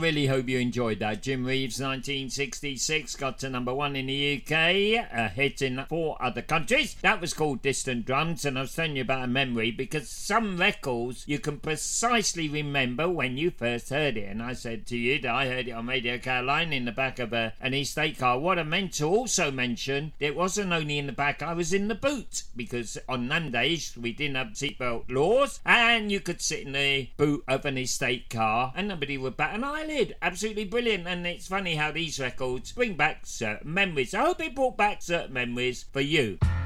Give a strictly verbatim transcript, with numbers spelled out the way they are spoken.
really hope you enjoyed that. Jim Reeves, nineteen sixty-six, got to number one in the U K, a hit in four other countries. That was called Distant Drums, and I was telling you about a memory because some records you can precisely remember when you first heard it. And I said to you that I heard it on Radio Caroline in the back of a, an estate car. What I meant to also mention, it wasn't only in the back, I was in the boot, because on them days we didn't have seatbelt laws, and you could sit in the boot of an estate car and nobody would bat an eyelid. Absolutely brilliant. And it's funny how these records bring back certain memories. I hope it brought back certain memories for you.